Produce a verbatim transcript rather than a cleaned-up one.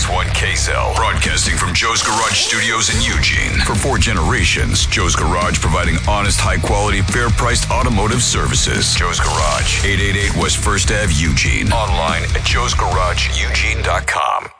one K S L. Broadcasting from Joe's Garage Studios in Eugene. For four generations, Joe's Garage providing honest, high-quality, fair-priced automotive services. Joe's Garage, eight eighty-eight West First Avenue, Eugene. Online at joes garage eugene dot com.